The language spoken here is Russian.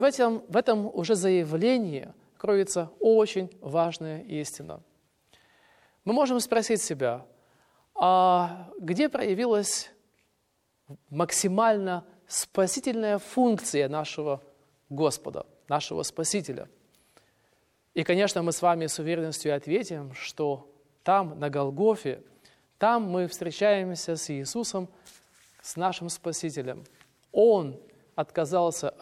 В этом уже заявлении кроется очень важная истина. Мы можем спросить себя, а где проявилась максимально спасительная функция нашего Господа, нашего Спасителя? И, конечно, мы с вами с уверенностью ответим, что там, на Голгофе, там мы встречаемся с Иисусом, с нашим Спасителем. Он отказался